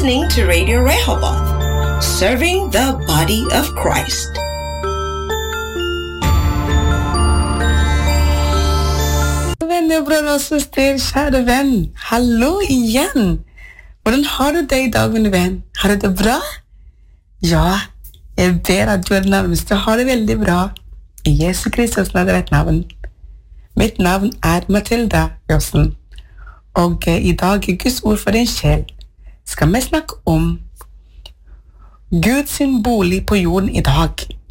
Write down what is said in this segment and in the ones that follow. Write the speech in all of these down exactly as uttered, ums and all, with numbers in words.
listening to Radio Rehoboth, serving the body of Christ. Vänner, bröder och syster, kära vän. Hallå igen. Hvordan har du det i dag, min vän? Har du det bra? Ja, jeg ber at du er nærmeste har det veldig bra. I Jesu Kristus navn er et navn. Mitt navn er Matilda Jossen. Og uh, i dag er Guds ord for en sjel. Skal vi snakke om Guds bolig på jorden i dag.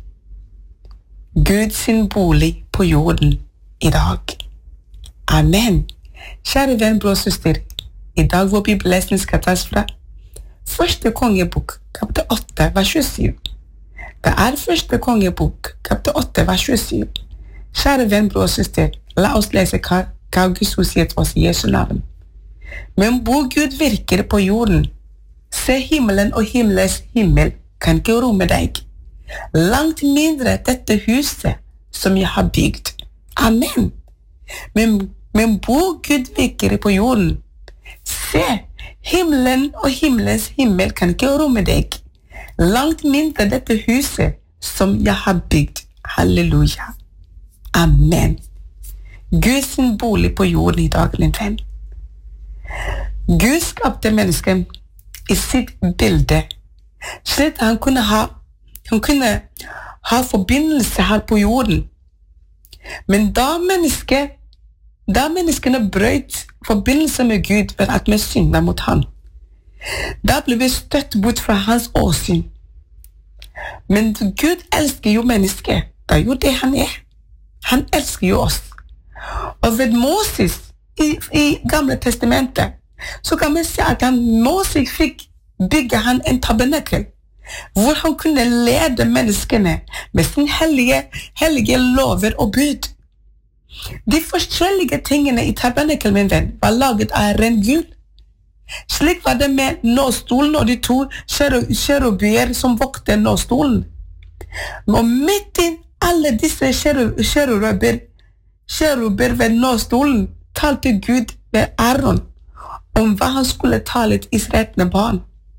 Guds bolig på jorden i dag. Amen. Kjære venn, bror og søster, i dag vår bibellesning skal tas fra Første kongebok, kapittel åtte, vers tjuesju. Det er Første kongebok, kapittel åtte, vers tjuesju. Kjære venn, bror og søster, la oss lese hva, hva Guds ord sier til oss i Jesu navn. Men hvor Gud virker på jorden, se himmelen og himmelens himmel kan ikke romme deg. Langt mindre dette huset som jeg har bygd. Amen. Men, men hvor Gud virker på jorden, se, himmelen og himmelens himmel kan ikke romme deg. Langt mindre dette huset som jeg har bygd. Halleluja. Amen. Guds bolig på jorden i dag, min venn. Gud skapte mennesket i sitt bilde, slik han kunne ha, han kunne ha forbindelse her på jorden. Men da mennesket, da menneskene brøt forbindelse med Gud ved at vi syndet mot han, da ble vi støtt bort fra hans åsyn. Men Gud elsker jo mennesket. Det er jo det han er. Han elsker jo oss. Og ved Moses i, i Gamle Testamentet, så kan vi se at han, Moses fikk bygge han en tabernakel, hvor han kunne lede menneskene med sin hellige, hellige lover og bud. De forskjellige tingene i tabernakel, min venn, var laget av ren gull. Slik var det med nåstolen og de to kjerubier som vokte nåstolen. Og midt i alle disse kjerubier, kjerubier ved nåstolen, talte Gud ved Aaron om hva han skulle tale til Israels barn.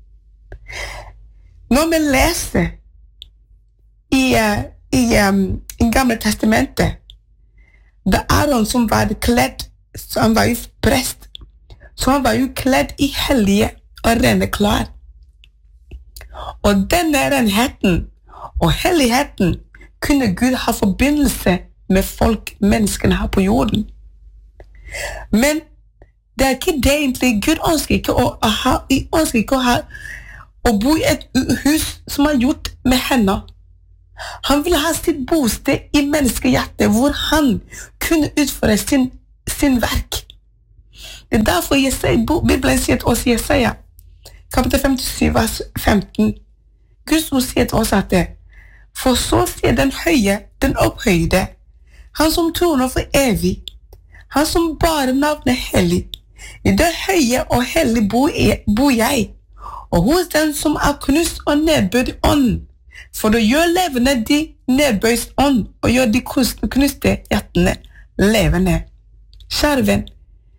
Når vi leser i, i, um, i Gamle Testamentet, det er Aaron som var kledd, så han var jo prest, så han var jo kledd i hellige og rene klær. Og denne renheten og helligheten kunne Gud ha forbindelse med folk, menneskene her på jorden. Men det er ikke det egentlig. Gud ønsker ikke å ha, ønsker ikke å ha å bo i et hus som er gjort med henne. Han vil ha sitt bosted i menneskehjertet, hvor han kunne utføre sin, sin verk. Det er derfor Jesaja, Bibelen sier til oss i Jesaja, kapittel femtisju, vers femten. Guds ord sier til oss at det, for så sier den høye, den opphøyde, han som troner for evig, han som bare navnet hellig. I det høye og hellige bor jeg, bor jeg, og hos den som er knust og nedbøyd ånd, for å gjøre levende de nedbøys ånd, og gjøre de knuste hjertene levende. Kjære venn,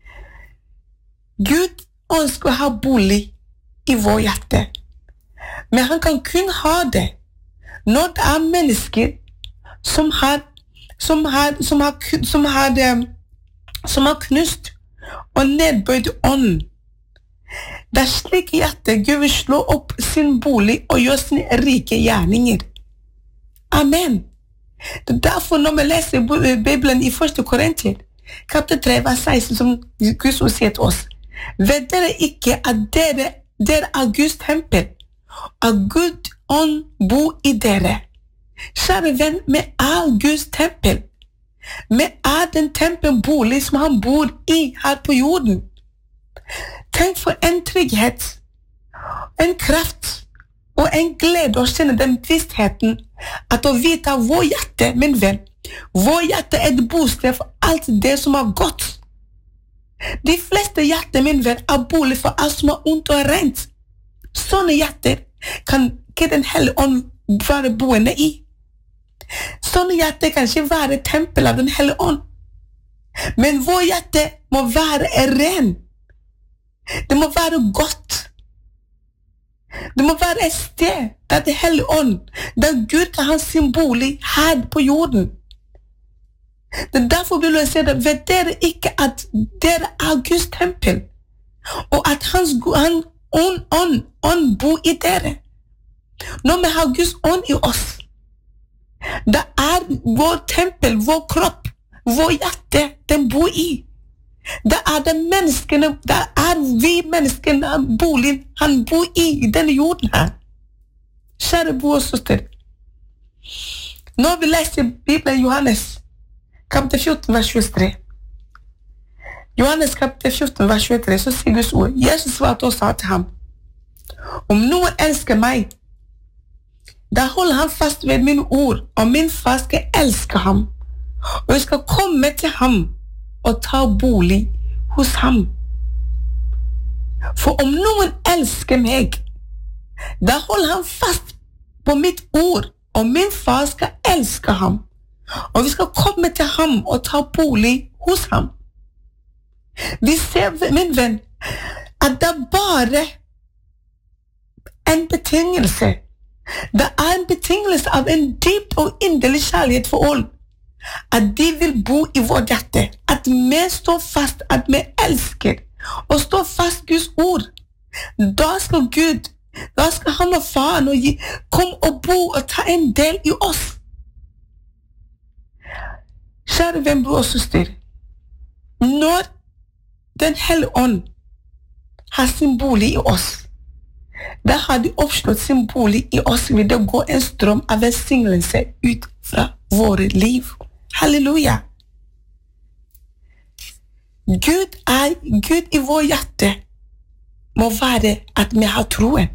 Gud ønsker å ha bolig i vår hjerte, men han kan kun ha det når det er mennesker som har, som har, som har, som har, som har, som har knust og nedbøyd ånd. Det er slik hjertet Gud vil slå opp sin bolig og gjøre sine rike gjerninger. Amen. Det er derfor når vi leser Bibelen i første Korinter, kapittel tre, vers seksten, som Guds ord sier til oss, vet dere ikke at dere, dere er Guds tempel, at Gud ånd bor i dere. Kjære venn, vi er Guds tempel. Vi er den tempelbolig som han bor i her på jorden. Tenk for en trygghet, en kraft og en glede å kjenne den vissheten at å vite av vår hjerte, min venn, vår hjerte er et bosted for alt det som er godt. De fleste hjerter, min venn, er bolig for alt som er ondt og rent. Sånne hjerter kan ikke den hellige ånd være boende i. Sånne hjerter kan ikke være tempel av den hellige ånd. Men vår hjerte må være ren. Det må være godt. Det må være et sted der det hellige ånd, der Gud kan ha sin bolig her på jorden. Det er derfor vil jeg si det, vet dere ikke at dere er Guds tempel, og at hans han, ånd, ånd, ånd bor i dere. Når vi har Guds ånd i oss, det er vår tempel, vår kropp, vår hjerte, den bor i. Det er det menneskene, det er vi menneskene, boligen han bor i, i denne jorden her. Kjære bror og søster, når vi leser Bibelen Johannes, kapitel fjorten, vers tjuetre. Johannes kapitel fjorten, vers tjuetre, så sier Guds ord, Jesus svarte og sa til ham, om noen elsker meg, da holder han fast ved mine ord, og min far skal elske ham, og jeg skal komme til ham og ta bolig hos ham. For om noen elsker meg, da holder han fast på mitt ord, og min far skal elske ham, og vi skal komme til ham og ta bolig hos ham. Vi ser, min venn, at det er bare en betingelse. Det er en betingelse av en dypt og inderlig kjærlighet for ånd. At de vil bo i vårt hjerte. At vi står fast, at vi elsker, og står fast Guds ord. Da skal Gud, da skal han og faren og gi, komme og bo og ta en del i oss. Kjære venn, bror og søster, når Den hellige ånd har sin bolig i oss, da har de oppslått sin bolig i oss, vil det gå en strøm av velsignelse ut fra våre liv. Halleluja! Gud er Gud i vår hjerte, må være at vi har troen.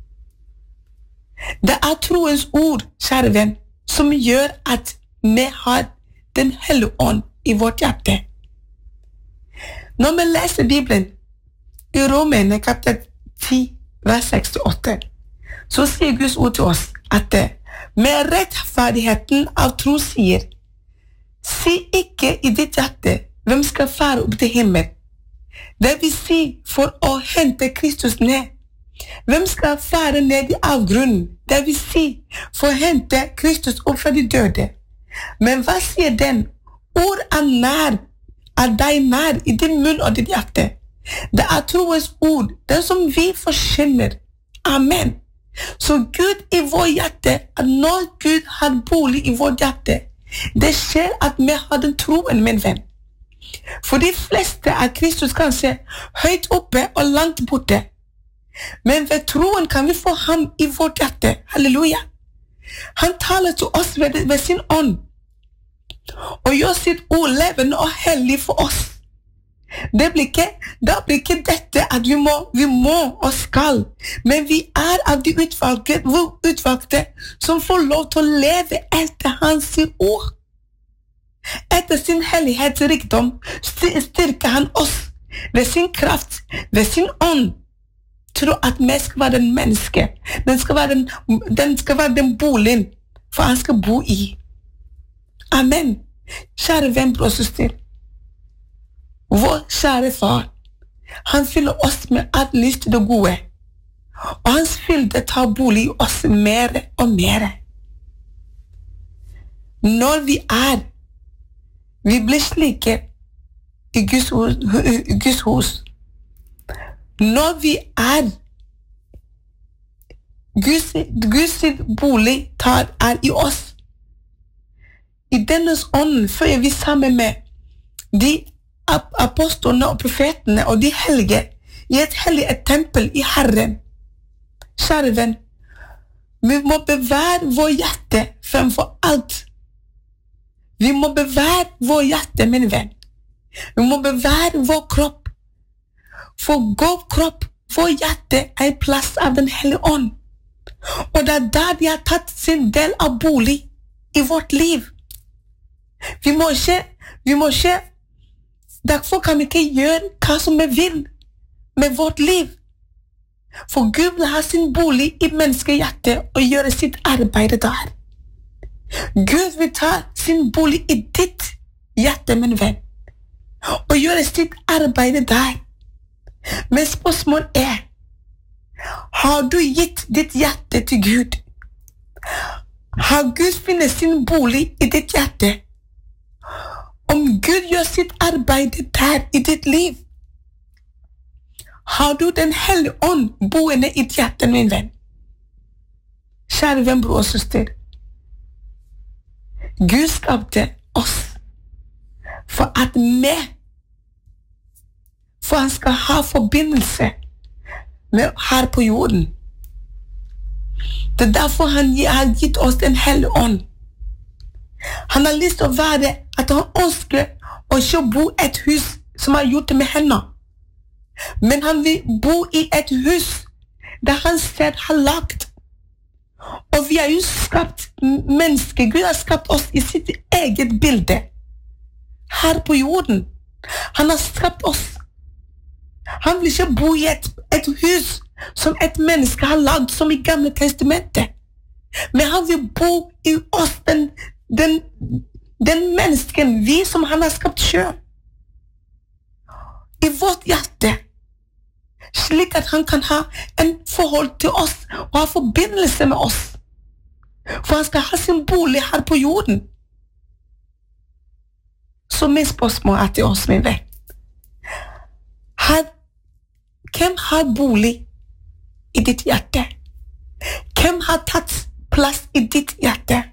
Det er troens ord, kjære venn, som gjør at vi har Den hellige ånd i vårt hjerte. Når vi leser Bibelen i Romerne kapitel ti, vers seks til åtte, så sier Guds ord til oss at med rettferdigheten av tro sier, si ikke i ditt hjerte hvem skal fare opp til himmel. Det vil si for å hente Kristus ned. Hvem skal fare ned i avgrunnen? Det vil si for å hente Kristus opp fra de døde. Men hva sier den? Ord er nær, er deg nær i din munn og ditt hjerte. Det er troens ord, det som vi forkynner. Amen. Så Gud i vår hjerte, at når Gud har bolig i vårt hjerte, det skjer at vi har den troen, min venn. For de fleste er Kristus kanskje høyt oppe og langt borte. Men ved troen kan vi få ham i vårt hjerte. Halleluja. Han taler til oss ved, ved sin ånd, og gjør sitt ord levende og hellig for oss. Det blir ikke, det blir ikke dette at vi må, vi må og skal, men vi er av de utvalgte, utvalgte som får lov til å leve etter hans ord. Etter sin hellighetsrikdom styrker han oss ved sin kraft, ved sin ånd, tror at vi skal være den menneske. Den skal være den, den skal være den boligen, for han skal bo i. Amen. Kjære venn, bror og søster. Vår kjære far, han fyller oss med alt lyst til det gode, og hans fylde tar bolig i oss mer og mer. Når vi er, vi blir slike i Guds, Guds hus. Når vi er, Guds, Guds bolig tar, er i oss. I dennes ånd fører vi sammen med de apostlene og profetene og de hellige i et hellig et tempel i Herren. Kjære venn, vi må bevare vår hjerte fremfor alt. Vi må bevare vår hjerte, min venn. Vi må bevare vår kropp. For vår kropp, vår hjerte er en plass av den hellige ånd. Og det er der de har tatt sin del av bolig i vårt liv. Vi må ikke, vi må ikke, derfor kan vi ikke gjøre hva som vi vil med vårt liv. For Gud vil ha sin bolig i menneskehjertet og gjøre sitt arbeid der. Gud vil ta sin bolig i ditt hjerte, min venn, og gjøre sitt arbeid der. Men spørsmålet er, Har du gitt ditt hjerte til Gud? Har Gud funnet sin bolig i ditt hjerte? Om Gud gjør sitt arbeid der i ditt liv, har du den hellige ånd boende i ditt hjerte, min venn? Kjære venn, bror og søster. Gud skapte oss for at vi, for han skal ha forbindelse med her på jorden. Det er derfor han har gitt oss den hellige ånd. Han har lyst til å være, at han ønsker å ikke bo i et hus som har gjort det med henne. Men han vil bo i et hus der han selv har lagt. Og vi har jo skapt mennesker. Gud har skapt oss i sitt eget bilde. Her på jorden. Han har skapt oss. Han vil ikke bo i et, et hus som et menneske har lagd, som i Gamle Testamentet. Men han vil bo i oss, den, den, den mennesken, vi som han har skapt selv. I vårt hjerte, slik at han kan ha en forhold til oss, og ha forbindelse med oss. For han skal ha sin bolig her på jorden. Så min spørsmål er til oss, min venn. Har, hvem har bolig i ditt hjerte? Hvem har tatt plass i ditt hjerte?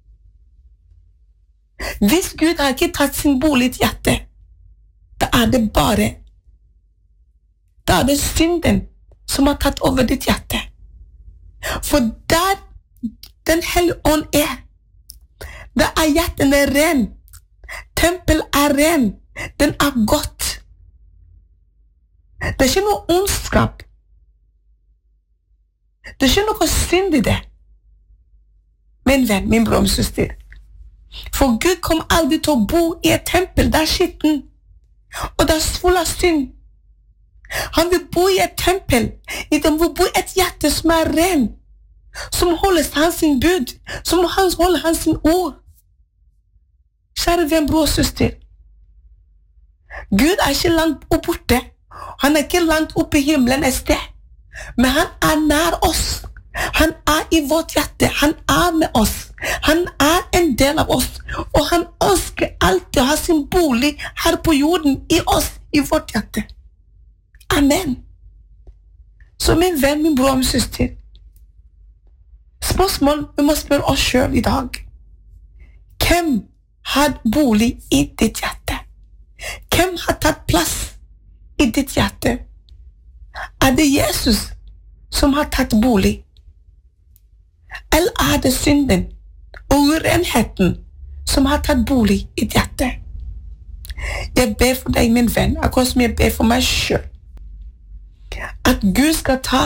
Hvis Gud har ikke tatt sin bolig i ditt hjerte, da er det bare, da er det synden som har tatt over ditt hjerte. For der den hellige ånd er, da er hjerten ren. Tempel er ren. Den er godt. Det er ikke noe ondskap. Det er ikke noe synd i det. Min venn, min bror og søster. For Gud kom aldri til å bo i et tempel der skitten, og der full av synd. Han vil bo i et tempel, i den vil bo i et hjerte som er ren, som holder hans sin bud, som holder hans sin ord. Kjære venn, bror og søster. Gud er ikke langt opp borte. Han er ikke langt oppe i himmelen et sted. Men han er nær oss. Han er i vårt hjerte. Han er med oss. Han er en del av oss. Og han ønsker alltid å ha sin bolig her på jorden, i oss, i vårt hjerte. Amen. Så min venn, min bror og min søster, spørsmål vi må spørre oss selv i dag. Hvem har bolig i ditt hjerte? Hvem har tatt plass i ditt hjerte? Er det Jesus som har tatt bolig? Eller er det synden og urenheten som har tatt bolig i ditt hjerte? Jeg ber for deg, min venn, akkurat som jeg ber for meg selv, at Gud skal ta,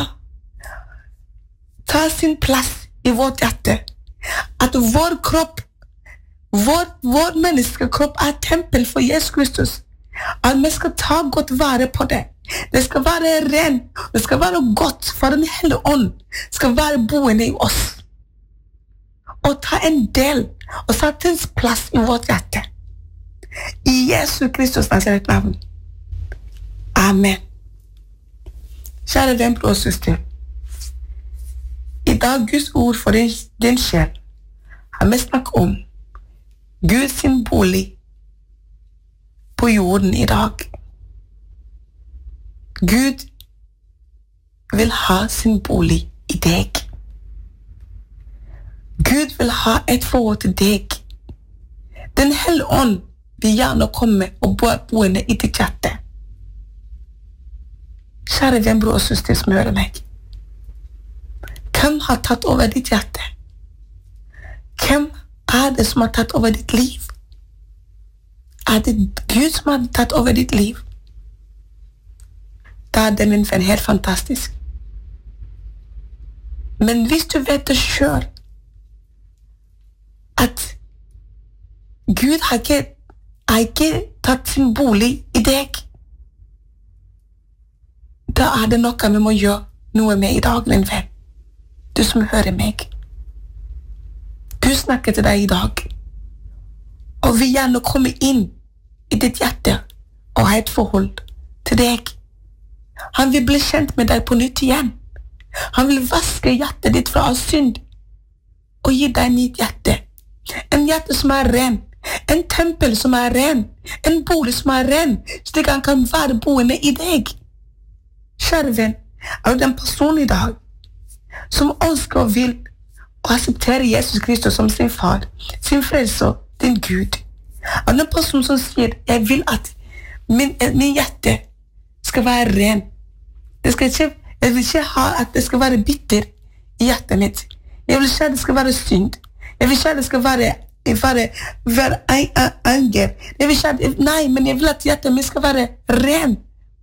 ta sin plass i vårt hjerte. At vår kropp, vår, vår menneskekropp er tempel for Jesus Kristus. At vi skal ta godt vare på det. Det skal være ren, det skal være godt, for den hellige ånd skal være boende i oss. Og ta en del, og sette en plass i vårt hjerte. I Jesus Kristus Nazaret navn. Amen. Kjære venn, bror og søster. I dag Guds ord for din, din sjel har vi snakket om Guds sin bolig på jorden i dag. Gud vil ha sin bolig i deg. Gud vil ha et forhold til deg. Den hellige ånd vil gjerne komme og bo boende i ditt hjerte. Kjære venn, bror og søster som hører meg. Hvem har tatt over ditt hjerte? Hvem er det som har tatt over ditt liv? Er det Gud som har tatt over ditt liv? Da er det, min venn, helt fantastisk. Men hvis du vet det selv, at Gud har ikke, har ikke tatt sin bolig i deg, da er det noe vi må gjøre noe med i dag, min venn. Du som hører meg. Gud snakker til deg i dag. Og vil gjerne komme inn i ditt hjerte og ha et forhold til deg. Han vil bli kjent med deg på nytt igjen. Han vil vaske hjertet ditt fra all synd og gi deg nytt hjerte. En hjerte som er ren, en tempel som er ren, en bolig som er ren, slik han kan være boende i deg. Kjære venn, er du den personen i dag som ønsker og vil å akseptere Jesus Kristus som sin far, sin frelser, din Gud? Er du den personen som sier, jeg vil at min, min hjerte skal være ren. Det skal ikke, jeg vil ikke ha at det skal være bitter i hjertet mitt. Jeg vil ikke at det skal være synd. Jeg vil ikke at det skal være, være, være anger. Jeg vil ikke at, nei, men jeg vil at hjertet mitt skal være ren.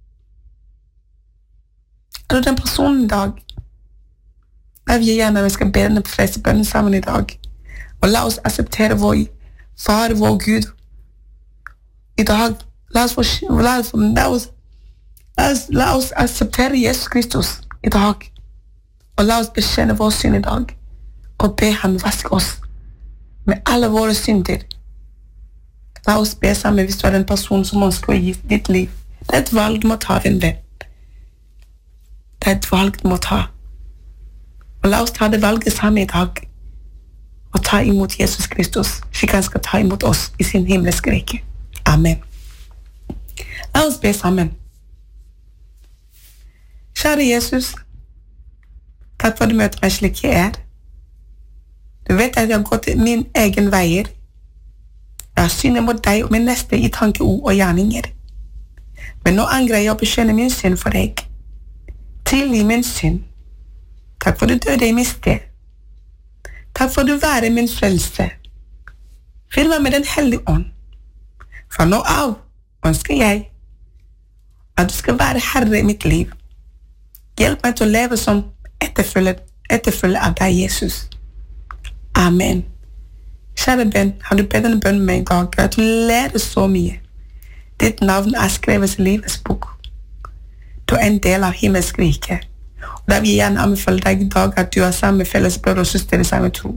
Er du den personen i dag? Jeg vil gjerne at vi skal be denne frelsebønnen sammen i dag. Og la oss akseptere vår far, vår Gud. I dag, la oss, la oss, la oss, la oss, la oss akseptere Jesus Kristus i dag. Og la oss bekjenne vår synd i dag. Og be han vaske oss med alle våre synder. La oss be sammen hvis du er den personen som ønsker å gi ditt liv. Det er et valg du må ta, din venn. Det er et valg du må ta. Og la oss ta det valget sammen i dag. Og ta imot Jesus Kristus, slik han skal ta imot oss i sin himmelske rike. Amen. La oss be sammen. Kjære Jesus, takk for at du møter meg slik jeg er. Du vet at jeg har gått min egen veier. Jeg har syndet mot deg og min neste i tanke, ord og gjerninger. Men nå angrer jeg å bekjenne min synd for deg. Tilgi min synd. Takk for du døde i min sted. Takk for du være min frelse. Fyll meg med den hellige ånd. Fra nå av ønsker jeg at du skal være herre i mitt liv. Hjelp meg til å leve som etterfølger, etterfølger av deg, Jesus. Amen. Kjære Ben, har du bedt denne bønnen med i dag? Gratulerer så mye. Ditt navn er skrevet i livets bok. Du er en del av himmelsk rike. Og da vil jeg gjerne anbefale deg i dag at du har samme felles brød og søster i samme tro.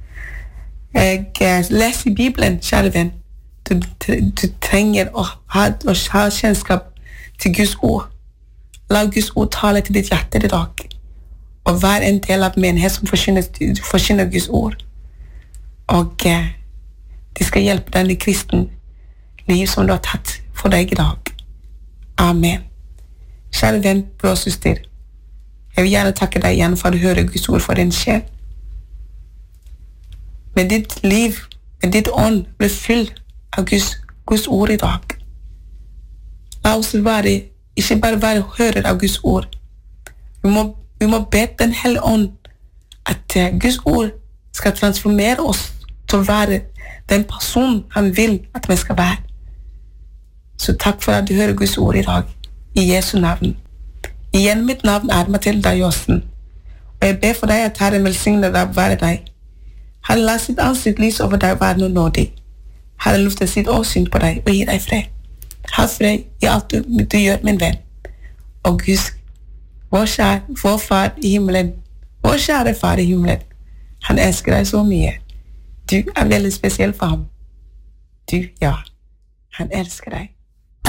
Jeg leser i Bibelen, kjære venn. Du, du, du trenger å ha, å ha kjennskap til Guds ord. La Guds ord tale til ditt hjerte i dag. Og vær en del av menighet som forkynner, forkynner Guds ord. Og eh, de skal hjelpe deg i kristen liv som du har tatt for deg i dag. Amen. Kjære venn, bror og søster. Jeg vil gjerne takke deg igjen for å høre Guds ord for din sjel. Med ditt liv, med ditt ånd, bli fylt av Guds, Guds ord i dag. La oss være, ikke bare være hører av Guds ord. Vi må, vi må be den hellige ånd at uh, Guds ord skal transformere oss til å være den personen han vil at vi skal være. Så takk for at du hører Guds ord i dag. I Jesu navn. Igjen, mitt navn er Matilda Jossen, og jeg ber for deg at Herren velsigner deg og være deg. Herren la sitt ansikt lys over deg og være noe nådig. Herren lufter sitt åsyn på deg og gir deg fred. Ha fred i alt du, du gjør, min venn. Og husk, vår kjære, vår far i himmelen, vår kjære far i himmelen, han elsker deg så mye. Du er veldig spesiell for ham. Du, ja, han elsker deg.